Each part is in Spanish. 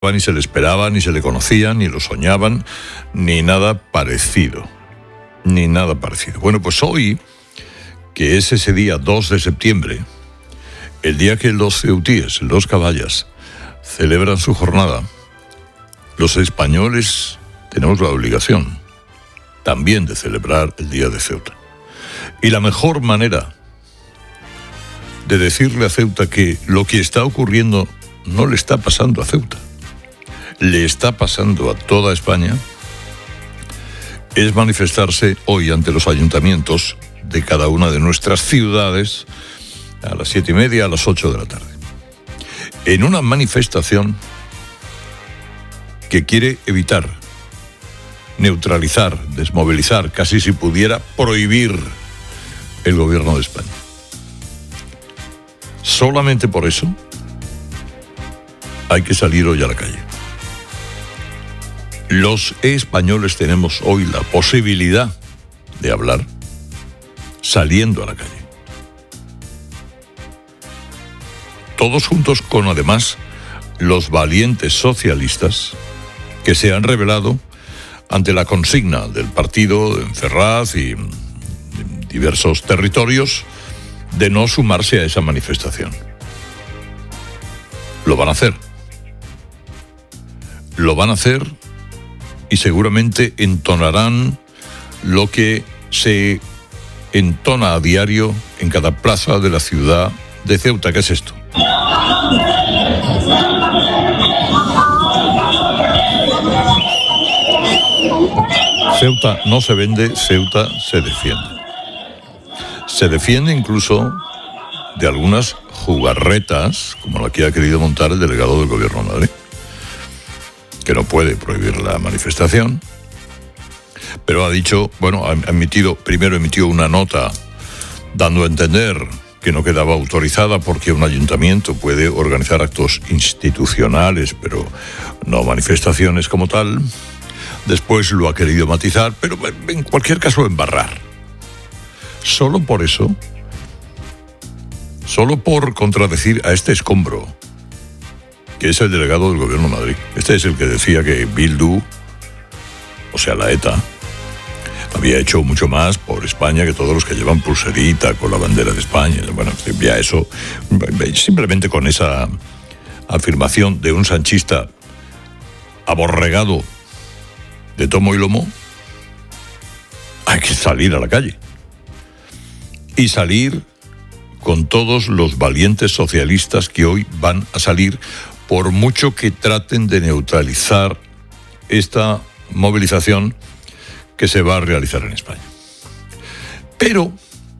ni se le esperaba, ni se le conocía, ni lo soñaban, ni nada parecido. Ni nada parecido. Bueno, pues hoy, que es ese día 2 de septiembre, el día que los ceutíes, los caballas, celebran su jornada, los españoles tenemos la obligación también de celebrar el día de Ceuta. Y la mejor manera de decirle a Ceuta que lo que está ocurriendo no le está pasando a Ceuta, le está pasando a toda España, es manifestarse hoy ante los ayuntamientos de cada una de nuestras ciudades a las 7:30, a las 8 de la tarde. En una manifestación que quiere evitar, neutralizar, desmovilizar, casi si pudiera prohibir el gobierno de España. Solamente por eso hay que salir hoy a la calle. Los españoles tenemos hoy la posibilidad de hablar saliendo a la calle. Todos juntos con, además, los valientes socialistas que se han rebelado ante la consigna del partido en Ferraz y en diversos territorios de no sumarse a esa manifestación. Lo van a hacer. Lo van a hacer y seguramente entonarán lo que se entona a diario en cada plaza de la ciudad de Ceuta. ¿Qué es esto? Ceuta no se vende, Ceuta se defiende. Se defiende incluso de algunas jugarretas, como la que ha querido montar el delegado del Gobierno de Madrid, que no puede prohibir la manifestación, pero ha dicho, bueno, primero emitió una nota dando a entender que no quedaba autorizada porque un ayuntamiento puede organizar actos institucionales, pero no manifestaciones como tal. Después lo ha querido matizar, pero en cualquier caso embarrar. Solo por eso, solo por contradecir a este escombro, que es el delegado del Gobierno de Madrid. Este es el que decía que Bildu, o sea, la ETA, había hecho mucho más por España que todos los que llevan pulserita con la bandera de España. Bueno, ya eso, simplemente con esa afirmación de un sanchista aborregado de tomo y lomo, hay que salir a la calle. Y salir con todos los valientes socialistas que hoy van a salir, por mucho que traten de neutralizar esta movilización que se va a realizar en España. Pero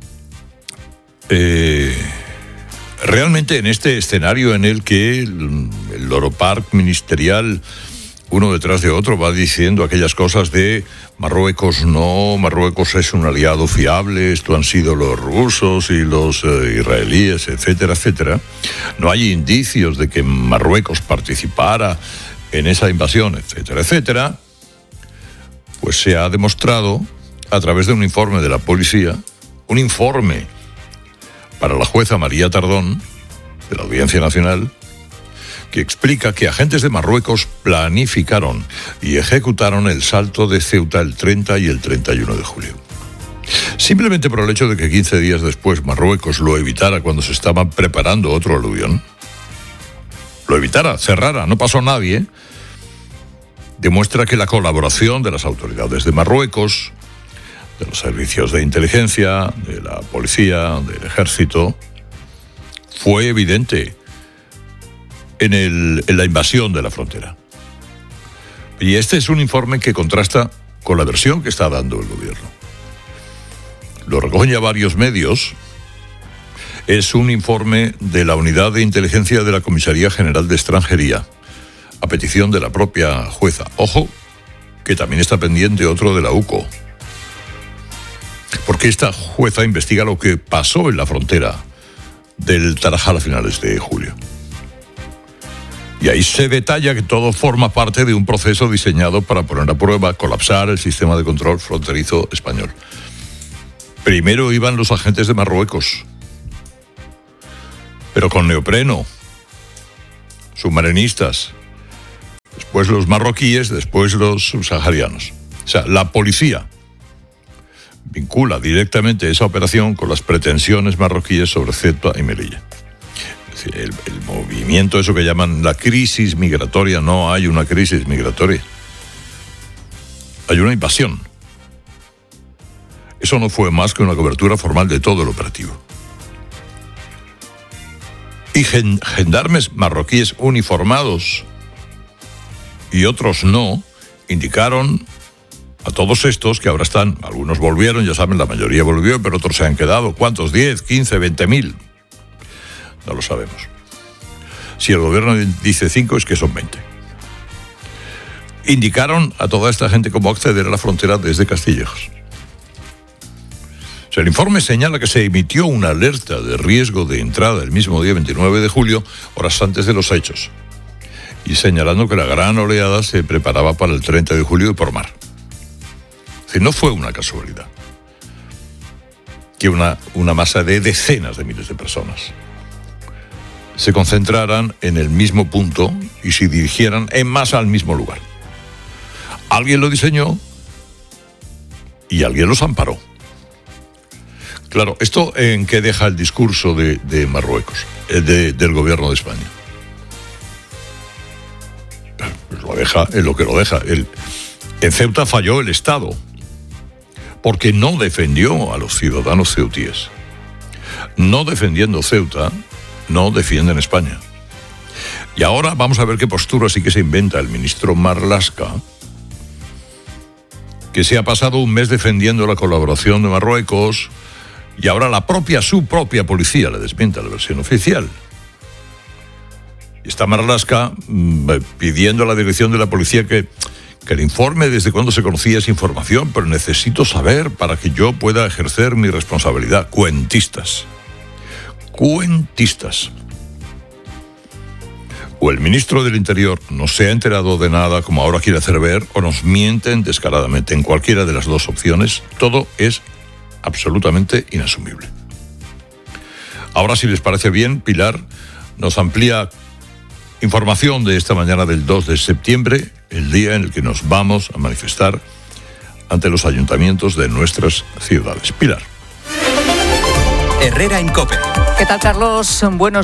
realmente en este escenario en el que el Loro Park ministerial, uno detrás de otro, va diciendo aquellas cosas de Marruecos no, Marruecos es un aliado fiable, esto han sido los rusos y los israelíes, etcétera, etcétera. No hay indicios de que Marruecos participara en esa invasión, etcétera, etcétera. Pues se ha demostrado a través de un informe de la policía, un informe para la jueza María Tardón, de la Audiencia Nacional, que explica que agentes de Marruecos planificaron y ejecutaron el salto de Ceuta el 30 y el 31 de julio. Simplemente por el hecho de que 15 días después Marruecos lo evitara cuando se estaba preparando otro aluvión, lo evitara, cerrara, no pasó nadie, demuestra que la colaboración de las autoridades de Marruecos, de los servicios de inteligencia, de la policía, del ejército, fue evidente en la invasión de la frontera. Y este es un informe que contrasta con la versión que está dando el gobierno. Lo recogen ya varios medios. Es un informe de la Unidad de Inteligencia de la Comisaría General de Extranjería, a petición de la propia jueza. Ojo, que también está pendiente otro de la UCO, porque esta jueza investiga lo que pasó en la frontera del Tarajal a finales de julio. Y ahí se detalla que todo forma parte de un proceso diseñado para poner a prueba, colapsar el sistema de control fronterizo español. Primero iban los agentes de Marruecos, pero con neopreno, submarinistas, después los marroquíes, después los subsaharianos. O sea, la policía vincula directamente esa operación con las pretensiones marroquíes sobre Ceuta y Melilla. Es decir, el movimiento, eso que llaman la crisis migratoria, no hay una crisis migratoria. Hay una invasión. Eso no fue más que una cobertura formal de todo el operativo. Y gendarmes marroquíes uniformados y otros no, indicaron a todos estos que ahora están, algunos volvieron, ya saben, la mayoría volvió, pero otros se han quedado. ¿Cuántos? 10, 15, 20.000. No lo sabemos. Si el gobierno dice 5, es que son 20. Indicaron a toda esta gente cómo acceder a la frontera desde Castillejos. O sea, el informe señala que se emitió una alerta de riesgo de entrada el mismo día 29 de julio, horas antes de los hechos, y señalando que la gran oleada se preparaba para el 30 de julio y por mar. Es decir, no fue una casualidad que una masa de decenas de miles de personas se concentraran en el mismo punto y se dirigieran en masa al mismo lugar. Alguien lo diseñó y alguien los amparó. Claro, ¿esto en qué deja el discurso de Marruecos, del gobierno de España? Pues lo deja en lo que lo deja. En Ceuta falló el Estado, porque no defendió a los ciudadanos ceutíes. No defendiendo Ceuta, no defienden España. Y ahora vamos a ver qué postura sí que se inventa el ministro Marlaska, que se ha pasado un mes defendiendo la colaboración de Marruecos, y ahora su propia policía le desmienta la versión oficial. Está Marlaska pidiendo a la dirección de la policía que le informe desde cuándo se conocía esa información, pero necesito saber para que yo pueda ejercer mi responsabilidad. Cuentistas. O el ministro del Interior no se ha enterado de nada, como ahora quiere hacer ver, o nos mienten descaradamente. En cualquiera de las dos opciones, todo es absolutamente inasumible. Ahora, si les parece bien, Pilar nos amplía información de esta mañana del 2 de septiembre, el día en el que nos vamos a manifestar ante los ayuntamientos de nuestras ciudades. Pilar. Herrera en COPE. ¿Qué tal, Carlos? Buenos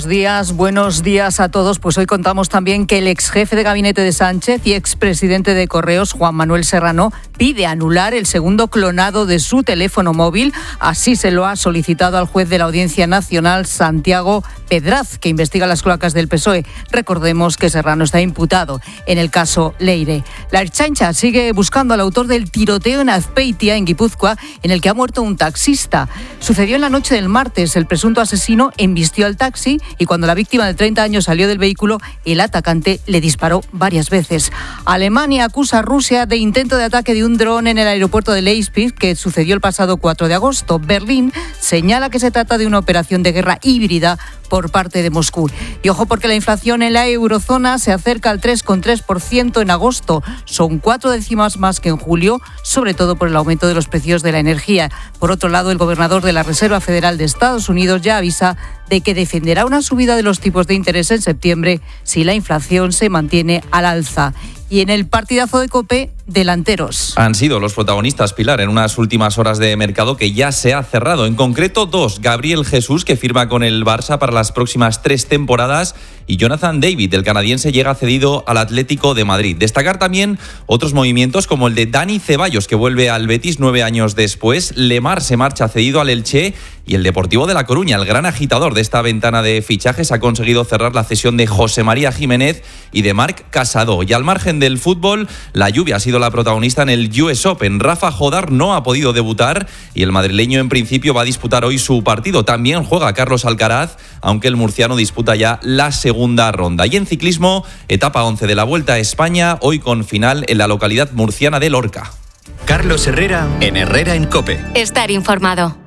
días a todos. Pues hoy contamos también que el ex jefe de gabinete de Sánchez y expresidente de Correos, Juan Manuel Serrano, pide anular el segundo clonado de su teléfono móvil. Así se lo ha solicitado al juez de la Audiencia Nacional, Santiago Pedraz, que investiga las cloacas del PSOE. Recordemos que Serrano está imputado en el caso Leire. La Ertzaintza sigue buscando al autor del tiroteo en Azpeitia, en Guipúzcoa, en el que ha muerto un taxista. Sucedió en la noche del martes. El presunto asesino embistió al taxi y cuando la víctima de 30 años salió del vehículo, el atacante le disparó varias veces. Alemania acusa a Rusia de intento de ataque de un dron en el aeropuerto de Leipzig, que sucedió el pasado 4 de agosto. Berlín señala que se trata de una operación de guerra híbrida por parte de Moscú. Y ojo, porque la inflación en la eurozona se acerca al 3,3% en agosto. Son 4 décimas más que en julio, sobre todo por el aumento de los precios de la energía. Por otro lado, el gobernador de la Reserva Federal de Estados Unidos ya avisa de que defenderá una subida de los tipos de interés en septiembre si la inflación se mantiene al alza. Y en el partidazo de COPE, delanteros. Han sido los protagonistas, Pilar, en unas últimas horas de mercado que ya se ha cerrado. En concreto, 2. Gabriel Jesús, que firma con el Barça para las próximas 3 temporadas, y Jonathan David, el canadiense, llega cedido al Atlético de Madrid. Destacar también otros movimientos como el de Dani Ceballos, que vuelve al Betis 9 años después. Lemar se marcha cedido al Elche y el Deportivo de La Coruña, el gran agitador de esta ventana de fichajes, ha conseguido cerrar la cesión de José María Jiménez y de Marc Casado. Y al margen del fútbol, la lluvia ha sido la protagonista en el US Open. Rafa Jodar no ha podido debutar y el madrileño en principio va a disputar hoy su partido. También juega Carlos Alcaraz, aunque el murciano disputa ya la segunda ronda. Y en ciclismo, etapa 11 de la Vuelta a España, hoy con final en la localidad murciana de Lorca. Carlos Herrera en Herrera en COPE. Estar informado.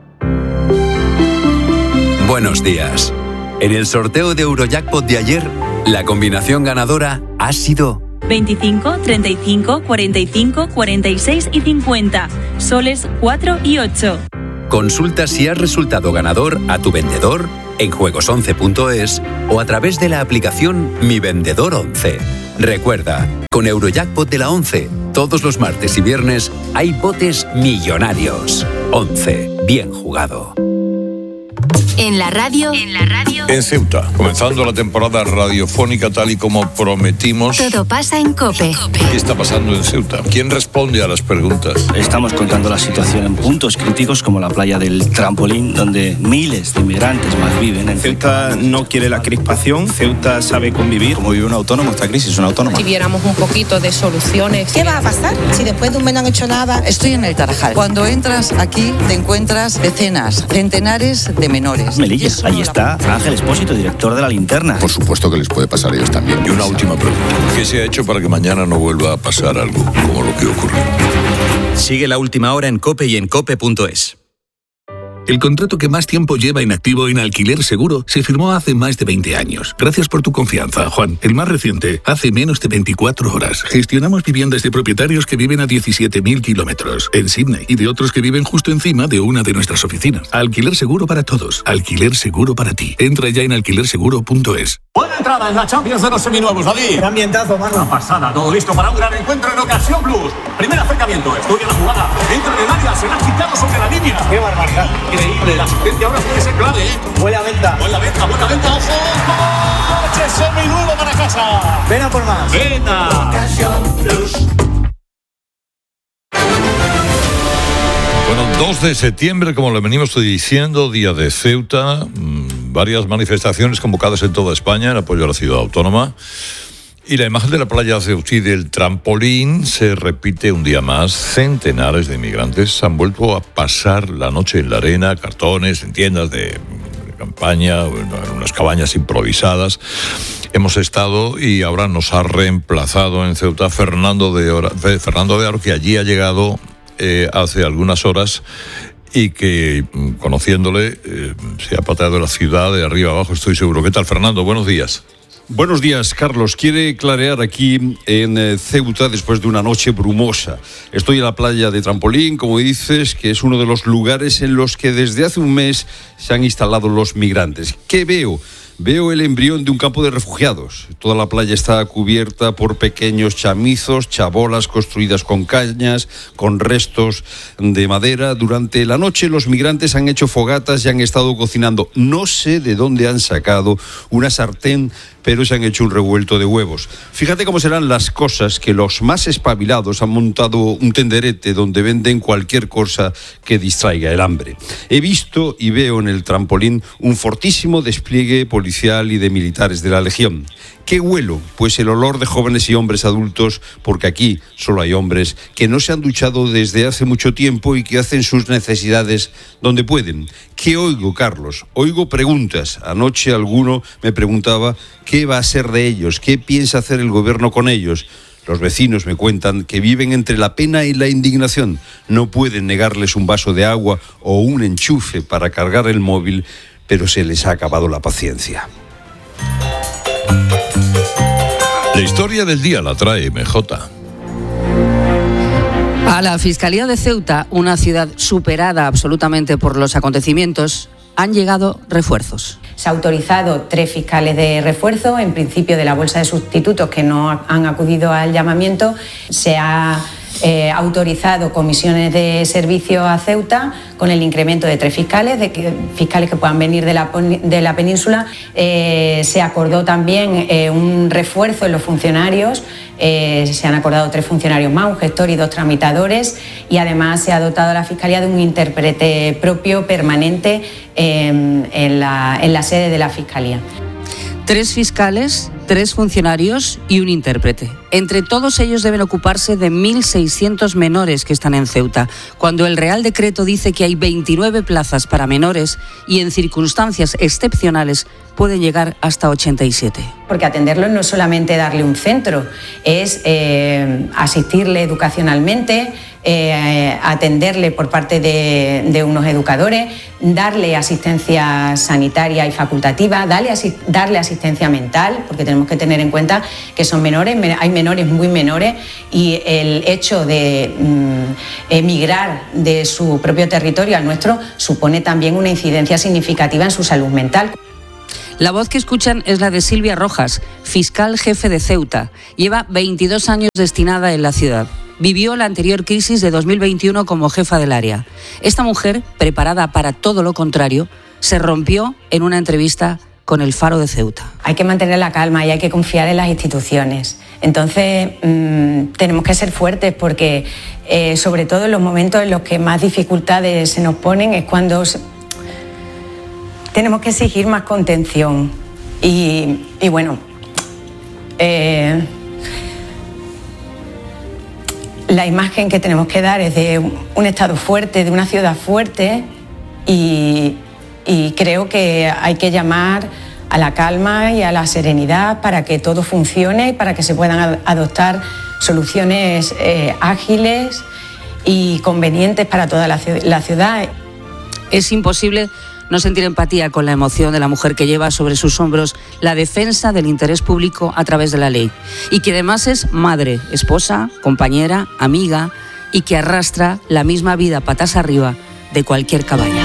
Buenos días. En el sorteo de Eurojackpot de ayer, la combinación ganadora ha sido 25, 35, 45, 46 y 50. Soles 4 y 8. Consulta si has resultado ganador a tu vendedor en juegos11.es o a través de la aplicación Mi Vendedor 11. Recuerda, con Eurojackpot de la 11, todos los martes y viernes hay botes millonarios. 11. Bien jugado. En la radio. En Ceuta, comenzando la temporada radiofónica tal y como prometimos. Todo pasa en COPE. ¿Qué está pasando en Ceuta? ¿Quién responde a las preguntas? Estamos contando la situación en puntos críticos como la playa del Trampolín, donde miles de inmigrantes más viven. Ceuta no quiere la crispación, Ceuta sabe convivir. Como vive un autónomo, esta crisis es un autónomo. Si viéramos un poquito de soluciones. ¿Qué va a pasar si después de un mes no han hecho nada? Estoy en el Tarajal. Cuando entras aquí te encuentras decenas, centenares de menores. Melilla, ahí está Ángel Espósito, director de La Linterna. Por supuesto que les puede pasar a ellos también. Y una última pregunta. ¿Qué se ha hecho para que mañana no vuelva a pasar algo como lo que ocurrió? Sigue La Última Hora en COPE y en COPE.es. El contrato que más tiempo lleva inactivo en Alquiler Seguro se firmó hace más de 20 años. Gracias por tu confianza, Juan. El más reciente, hace menos de 24 horas. Gestionamos viviendas de propietarios que viven a 17.000 kilómetros en Sydney y de otros que viven justo encima de una de nuestras oficinas. Alquiler Seguro para todos. Alquiler Seguro para ti. Entra ya en alquilerseguro.es. Buena entrada en la Champions de los seminuevos, David. Qué ambientazo, mano. Una pasada, todo listo para un gran encuentro en Ocasión Plus. Primer acercamiento, estudia la jugada. Entra en el área, se la ha quitado sobre la línea. Qué barbaridad. Increíble, la asistencia ahora puede ser clave, Buena venta. Buena venta, ojo. ¡Coche seminuevo para casa! Ven a por más. Venta. Ocasión Plus. Bueno, 2 de septiembre, como le venimos diciendo, día de Ceuta, varias manifestaciones convocadas en toda España en apoyo a la ciudad autónoma. Y la imagen de la playa ceutí del Trampolín se repite un día más. Centenares de inmigrantes han vuelto a pasar la noche en la arena, cartones, en tiendas de campaña, en unas cabañas improvisadas. Hemos estado y ahora nos ha reemplazado en Ceuta Fernando de Aro, que allí ha llegado hace algunas horas y que, conociéndole, se ha pateado la ciudad de arriba abajo, estoy seguro. ¿Qué tal, Fernando? Buenos días. Buenos días, Carlos. Quiere clarear aquí en Ceuta después de una noche brumosa. Estoy en la playa de Trampolín, como dices, que es uno de los lugares en los que desde hace un mes se han instalado los migrantes. ¿Qué veo? Veo el embrión de un campo de refugiados. Toda la playa está cubierta por pequeños chamizos, chabolas construidas con cañas, con restos de madera. Durante la noche los migrantes han hecho fogatas y han estado cocinando. No sé de dónde han sacado una sartén, pero se han hecho un revuelto de huevos. Fíjate cómo serán las cosas que los más espabilados han montado un tenderete donde venden cualquier cosa que distraiga el hambre. He visto y veo en el Trampolín un fortísimo despliegue policial y de militares de la Legión. ¿Qué huelo? Pues el olor de jóvenes y hombres adultos, porque aquí solo hay hombres que no se han duchado desde hace mucho tiempo y que hacen sus necesidades donde pueden. ¿Qué oigo, Carlos? Oigo preguntas. Anoche alguno me preguntaba qué va a ser de ellos, qué piensa hacer el gobierno con ellos. Los vecinos me cuentan que viven entre la pena y la indignación. No pueden negarles un vaso de agua o un enchufe para cargar el móvil, pero se les ha acabado la paciencia. La historia del día la trae MJ. A la Fiscalía de Ceuta, una ciudad superada absolutamente por los acontecimientos, han llegado refuerzos. Se ha autorizado 3 fiscales de refuerzo, en principio de la bolsa de sustitutos que no han acudido al llamamiento. Se ha autorizado comisiones de servicio a Ceuta con el incremento de 3 fiscales, fiscales que puedan venir de la península. Se acordó también un refuerzo en los funcionarios. Se han acordado 3 funcionarios más, un gestor y 2 tramitadores, y además se ha dotado a la Fiscalía de un intérprete propio permanente en la sede de la Fiscalía. 3 fiscales, 3 funcionarios y un intérprete. Entre todos ellos deben ocuparse de 1.600 menores que están en Ceuta, cuando el Real Decreto dice que hay 29 plazas para menores y en circunstancias excepcionales pueden llegar hasta 87. Porque atenderlo no es solamente darle un centro, es asistirle educacionalmente, atenderle por parte de unos educadores, darle asistencia sanitaria y facultativa, darle asistencia mental, porque tenemos que tener en cuenta que son menores, hay menores muy menores, y el hecho de emigrar de su propio territorio al nuestro supone también una incidencia significativa en su salud mental. La voz que escuchan es la de Silvia Rojas, fiscal jefe de Ceuta. Lleva 22 años destinada en la ciudad. Vivió la anterior crisis de 2021 como jefa del área. Esta mujer, preparada para todo lo contrario, se rompió en una entrevista con El Faro de Ceuta. Hay que mantener la calma y hay que confiar en las instituciones. Entonces, tenemos que ser fuertes porque, sobre todo en los momentos en los que más dificultades se nos ponen, es cuando tenemos que exigir más contención. Y bueno, la imagen que tenemos que dar es de un Estado fuerte, de una ciudad fuerte, y creo que hay que llamar a la calma y a la serenidad para que todo funcione y para que se puedan adoptar soluciones ágiles y convenientes para toda la ciudad. Es imposible no sentir empatía con la emoción de la mujer que lleva sobre sus hombros la defensa del interés público a través de la ley y que además es madre, esposa, compañera, amiga y que arrastra la misma vida patas arriba de cualquier cabaña.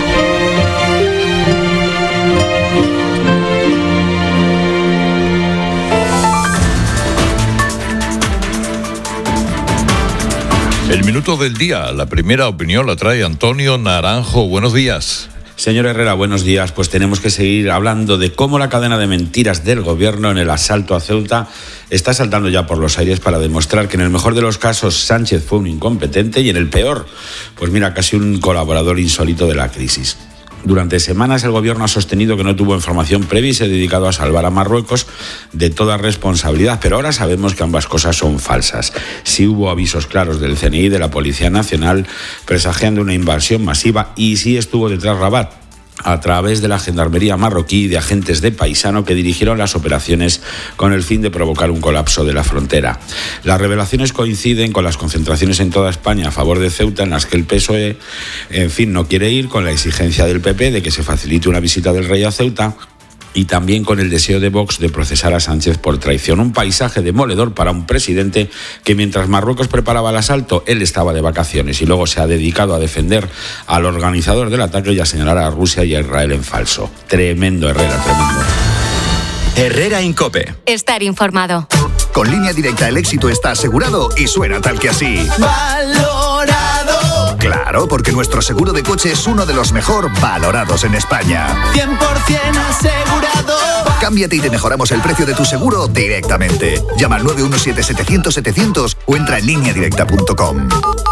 El minuto del día, la primera opinión la trae Antonio Naranjo. Buenos días. Señor Herrera, buenos días. Pues tenemos que seguir hablando de cómo la cadena de mentiras del gobierno en el asalto a Ceuta está saltando ya por los aires para demostrar que en el mejor de los casos Sánchez fue un incompetente y en el peor, pues mira, casi un colaborador insólito de la crisis. Durante semanas el gobierno ha sostenido que no tuvo información previa y se ha dedicado a salvar a Marruecos de toda responsabilidad, pero ahora sabemos que ambas cosas son falsas. Sí hubo avisos claros del CNI y de la Policía Nacional presagiando una invasión masiva y sí estuvo detrás Rabat a través de la gendarmería marroquí y de agentes de paisano que dirigieron las operaciones con el fin de provocar un colapso de la frontera. Las revelaciones coinciden con las concentraciones en toda España a favor de Ceuta en las que el PSOE, no quiere ir, con la exigencia del PP de que se facilite una visita del rey a Ceuta, y también con el deseo de Vox de procesar a Sánchez por traición. Un paisaje demoledor para un presidente que mientras Marruecos preparaba el asalto, él estaba de vacaciones y luego se ha dedicado a defender al organizador del ataque y a señalar a Rusia y a Israel en falso. Tremendo, Herrera, tremendo. Herrera Incope. Estar informado. Con Línea Directa el éxito está asegurado y suena tal que así. ¡Valorado! Claro, porque nuestro seguro de coche es uno de los mejor valorados en España. 100% asegurado. Cámbiate y te mejoramos el precio de tu seguro directamente. Llama al 917-700-700 o entra en lineadirecta.com.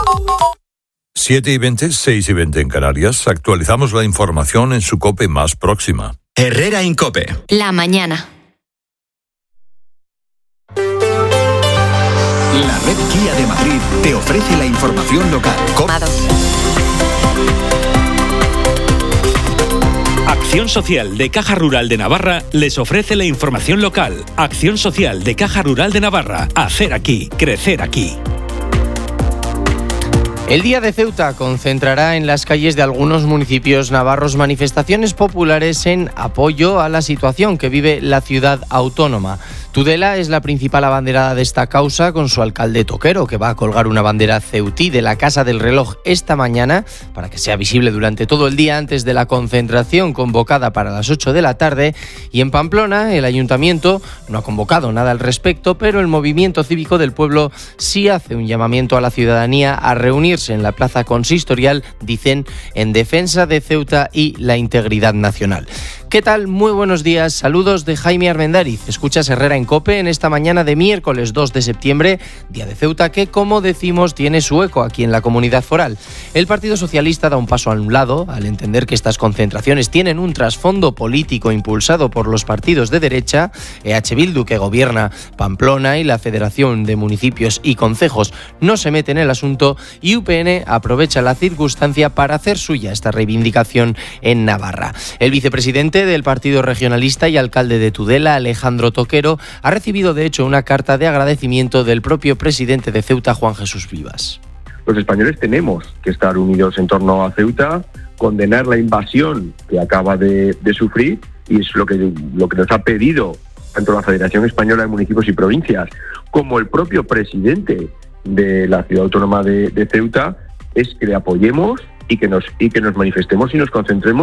7:20, 6:20 en Canarias. Actualizamos la información en su COPE más próxima. Herrera Incope. La mañana. La red Kia de Madrid te ofrece la información local. Acción Social de Caja Rural de Navarra les ofrece la información local. Acción Social de Caja Rural de Navarra. Hacer aquí, crecer aquí. El Día de Ceuta concentrará en las calles de algunos municipios navarros manifestaciones populares en apoyo a la situación que vive la ciudad autónoma. Tudela es la principal abanderada de esta causa con su alcalde Toquero, que va a colgar una bandera ceutí de la Casa del Reloj esta mañana para que sea visible durante todo el día antes de la concentración convocada para las 8 de la tarde. Y en Pamplona, el ayuntamiento no ha convocado nada al respecto, pero el movimiento cívico del pueblo sí hace un llamamiento a la ciudadanía a reunirse en la plaza consistorial, dicen, en defensa de Ceuta y la integridad nacional. ¿Qué tal? Muy buenos días. Saludos de Jaime Armendáriz. Escuchas Herrera en COPE en esta mañana de miércoles 2 de septiembre, Día de Ceuta que, como decimos, tiene su eco aquí en la comunidad foral. El Partido Socialista da un paso a un lado al entender que estas concentraciones tienen un trasfondo político impulsado por los partidos de derecha, EH Bildu, que gobierna Pamplona, y la Federación de Municipios y Concejos no se mete en el asunto, y UPN aprovecha la circunstancia para hacer suya esta reivindicación en Navarra. El vicepresidente del Partido Regionalista y alcalde de Tudela, Alejandro Toquero, ha recibido de hecho una carta de agradecimiento del propio presidente de Ceuta, Juan Jesús Vivas. Los españoles tenemos que estar unidos en torno a Ceuta, condenar la invasión que acaba de sufrir, y es lo que nos ha pedido tanto la Federación Española de Municipios y Provincias como el propio presidente de la ciudad autónoma de Ceuta, es que le apoyemos y que nos manifestemos y nos concentremos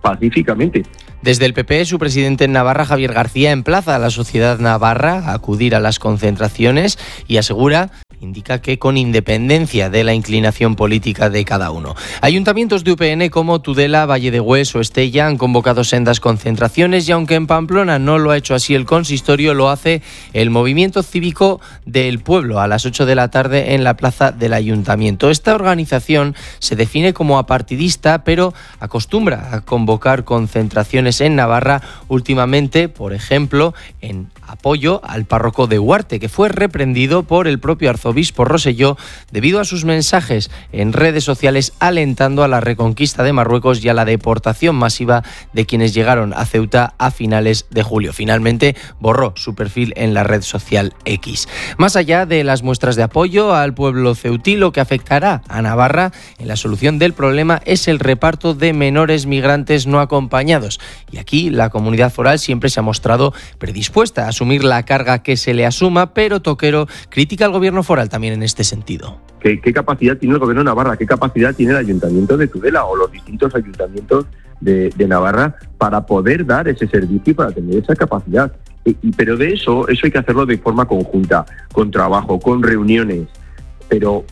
pacíficamente. Desde el PP, su presidente en Navarra, Javier García, emplaza a la sociedad navarra a acudir a las concentraciones y indica que con independencia de la inclinación política de cada uno. Ayuntamientos de UPN como Tudela, Valle de Hues o Estella han convocado sendas concentraciones y aunque en Pamplona no lo ha hecho así el consistorio, lo hace el Movimiento Cívico del Pueblo a las 8 de la tarde en la plaza del Ayuntamiento. Esta organización se define como apartidista, pero acostumbra a convocar concentraciones en Navarra últimamente, por ejemplo, en apoyo al párroco de Huarte, que fue reprendido por el propio arzobispo Rosselló debido a sus mensajes en redes sociales alentando a la reconquista de Marruecos y a la deportación masiva de quienes llegaron a Ceuta a finales de julio. Finalmente borró su perfil en la red social X. Más allá de las muestras de apoyo al pueblo ceutí, lo que afectará a Navarra en la solución del problema es el reparto de menores migrantes no acompañados. Y aquí la comunidad foral siempre se ha mostrado predispuesta a asumir la carga que se le asuma, pero Toquero critica al gobierno foral también en este sentido. ¿Qué capacidad tiene el gobierno de Navarra? ¿Qué capacidad tiene el ayuntamiento de Tudela o los distintos ayuntamientos de Navarra para poder dar ese servicio y para tener esa capacidad? Pero de eso hay que hacerlo de forma conjunta, con trabajo, con reuniones, pero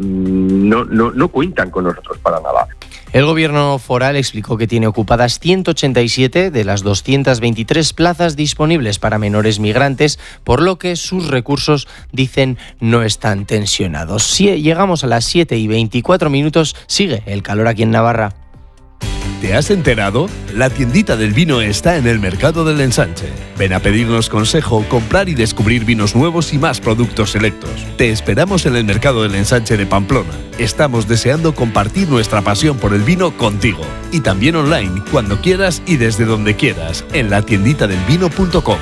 no cuentan con nosotros para nada. El gobierno foral explicó que tiene ocupadas 187 de las 223 plazas disponibles para menores migrantes, por lo que sus recursos, dicen, no están tensionados. Si llegamos a las 7:24, sigue el calor aquí en Navarra. ¿Te has enterado? La tiendita del vino está en el Mercado del Ensanche. Ven a pedirnos consejo, comprar y descubrir vinos nuevos y más productos selectos. Te esperamos en el Mercado del Ensanche de Pamplona. Estamos deseando compartir nuestra pasión por el vino contigo. Y también online, cuando quieras y desde donde quieras, en latienditadelvino.com.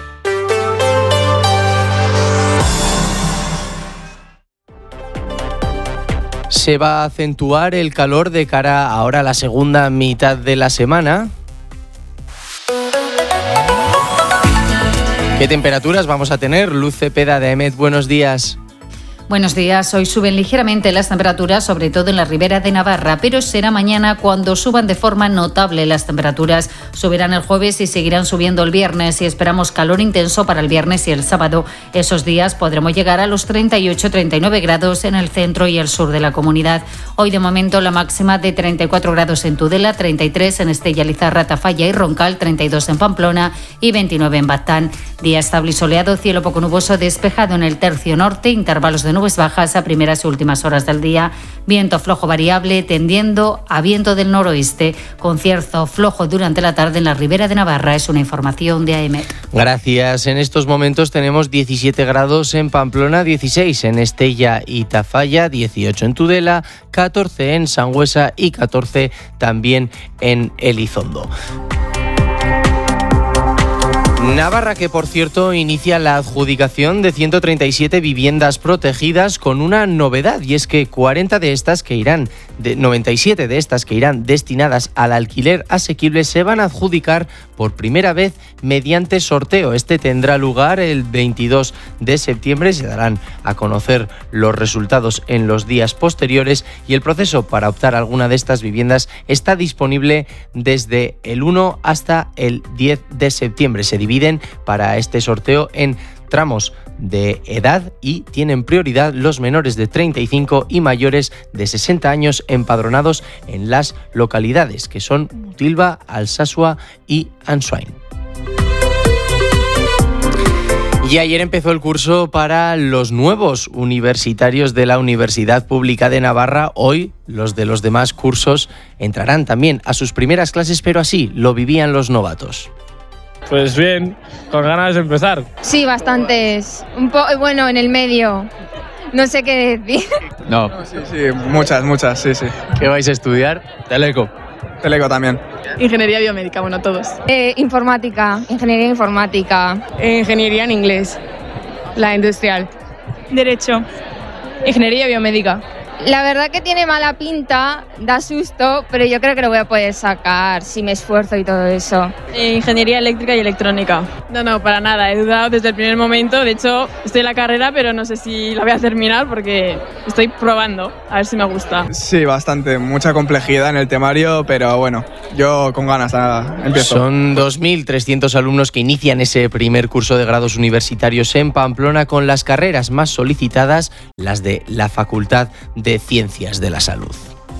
Se va a acentuar el calor de cara ahora a la segunda mitad de la semana. ¿Qué temperaturas vamos a tener? Luz Cepeda de AEMET, buenos días. Buenos días. Hoy suben ligeramente las temperaturas, sobre todo en la ribera de Navarra, pero será mañana cuando suban de forma notable las temperaturas. Subirán el jueves y seguirán subiendo el viernes y esperamos calor intenso para el viernes y el sábado. Esos días podremos llegar a los 38-39 grados en el centro y el sur de la comunidad. Hoy de momento la máxima de 34 grados en Tudela, 33 en Estella, Lizarra, Tafalla y Roncal, 32 en Pamplona y 29 en Baztán. Día estable y soleado, cielo poco nuboso despejado en el tercio norte, intervalos de nubes bajas a primeras y últimas horas del día, viento flojo variable tendiendo a viento del noroeste, con cierzo flojo durante la tarde en la ribera de Navarra. Es una información de AEMET. Gracias. En estos momentos tenemos 17 grados en Pamplona, 16 en Estella y Tafalla, 18 en Tudela, 14 en Sangüesa y 14 también en Elizondo. Navarra, que por cierto inicia la adjudicación de 137 viviendas protegidas con una novedad, y es que 97 de estas que irán destinadas al alquiler asequible se van a adjudicar por primera vez mediante sorteo. Este tendrá lugar el 22 de septiembre, se darán a conocer los resultados en los días posteriores y el proceso para optar a alguna de estas viviendas está disponible desde el 1 hasta el 10 de septiembre. Se dividen para este sorteo en tramos de edad y tienen prioridad los menores de 35 y mayores de 60 años empadronados en las localidades que son Mutilva, Alsasua y Ansoain. Y ayer empezó el curso para los nuevos universitarios de la Universidad Pública de Navarra. Hoy los de los demás cursos entrarán también a sus primeras clases, pero así lo vivían los novatos. Pues bien, con ganas de empezar. Sí, bastantes. Bueno, en el medio. No sé qué decir. No. Sí, muchas, sí. ¿Qué vais a estudiar? Teleco también. Ingeniería biomédica, bueno, todos. Informática, ingeniería informática. Ingeniería en inglés. La industrial. Derecho. Ingeniería biomédica. La verdad que tiene mala pinta, da susto, pero yo creo que lo voy a poder sacar si me esfuerzo y todo eso. Ingeniería eléctrica y electrónica. No, para nada, he dudado desde el primer momento. De hecho, estoy en la carrera, pero no sé si la voy a terminar porque estoy probando, a ver si me gusta. Sí, bastante, mucha complejidad en el temario, pero bueno, yo con ganas empiezo. Son 2.300 alumnos que inician ese primer curso de grados universitarios en Pamplona con las carreras más solicitadas, las de la Facultad de Ciencias de la Salud.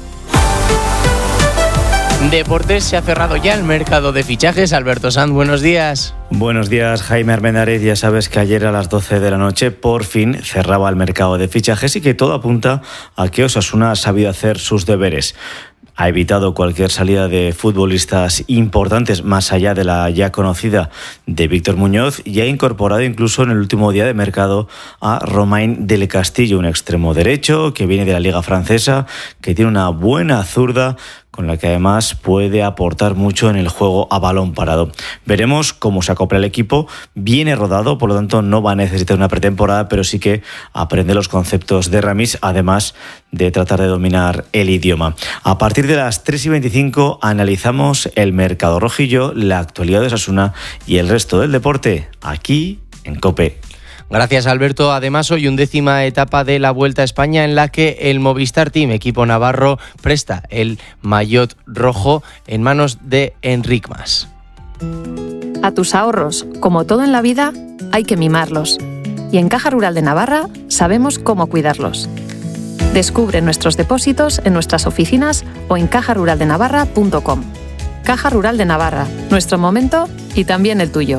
Deportes, se ha cerrado ya el mercado de fichajes. Alberto Sanz, buenos días. Buenos días, Jaime Armendáriz. Ya sabes que ayer a las 12 de la noche por fin cerraba el mercado de fichajes y que todo apunta a que Osasuna ha sabido hacer sus deberes. Ha evitado cualquier salida de futbolistas importantes más allá de la ya conocida de Víctor Muñoz y ha incorporado incluso en el último día de mercado a Romain del Castillo, un extremo derecho que viene de la Liga Francesa, que tiene una buena zurda con la que además puede aportar mucho en el juego a balón parado. Veremos cómo se acopla el equipo. Viene rodado, por lo tanto no va a necesitar una pretemporada, pero sí que aprende los conceptos de Ramis, además de tratar de dominar el idioma. A partir de las 3:25 analizamos el mercado rojillo, la actualidad de Osasuna y el resto del deporte aquí en COPE. Gracias, Alberto. Además, hoy 11ª etapa de la Vuelta a España en la que el Movistar Team, equipo navarro, presta el maillot rojo en manos de Enric Mas. A tus ahorros, como todo en la vida, hay que mimarlos. Y en Caja Rural de Navarra sabemos cómo cuidarlos. Descubre nuestros depósitos en nuestras oficinas o en cajaruraldenavarra.com. Caja Rural de Navarra, nuestro momento y también el tuyo.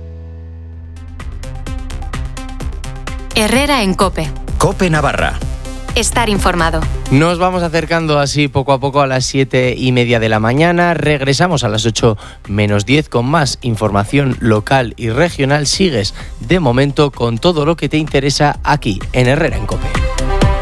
Herrera en COPE. COPE Navarra. Estar informado. Nos vamos acercando así poco a poco a las 7:30 de la mañana. Regresamos a las 8:10 con más información local y regional. Sigues de momento con todo lo que te interesa aquí en Herrera en COPE.